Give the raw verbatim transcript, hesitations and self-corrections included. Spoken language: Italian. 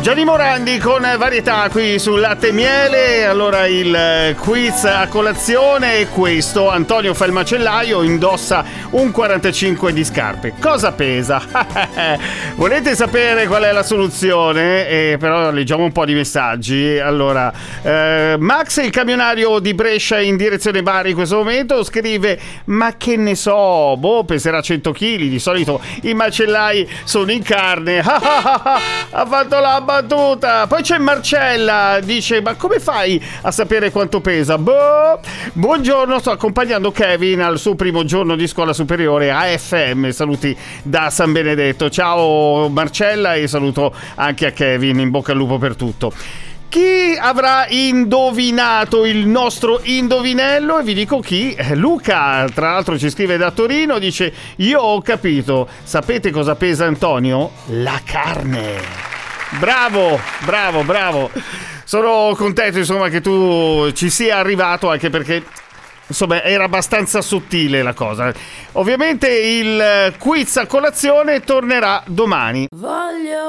Gianni Morandi con varietà qui sul Latte e Miele. Allora il quiz a colazione è questo: Antonio fa il macellaio, indossa un quarantacinque di scarpe. Cosa pesa? Volete sapere qual è la soluzione? Eh, però leggiamo un po' di messaggi. Allora eh, Max, il camionario di Brescia in direzione Bari in questo momento, scrive: ma che ne so, boh, peserà cento chili. Di solito i macellai sono in carne. Ha fatto la battuta. Poi c'è Marcella, dice: ma come fai a sapere quanto pesa? Boh. Buongiorno, sto accompagnando Kevin al suo primo giorno di scuola superiore a F M. Saluti da San Benedetto. Ciao Marcella, e saluto anche a Kevin, in bocca al lupo per tutto. Chi avrà indovinato il nostro indovinello? E vi dico chi. Luca, tra l'altro, ci scrive da Torino, dice: io ho capito. Sapete cosa pesa, Antonio? La carne. Bravo, bravo, bravo. Sono contento, insomma, che tu ci sia arrivato, anche perché, insomma, era abbastanza sottile la cosa. Ovviamente il quiz a colazione tornerà domani. Voglio